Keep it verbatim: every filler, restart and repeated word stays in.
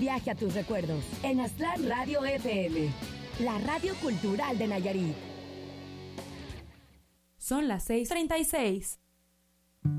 viaje a tus recuerdos en Aztlán Radio F M, la radio cultural de Nayarit. Son las seis treinta y seis.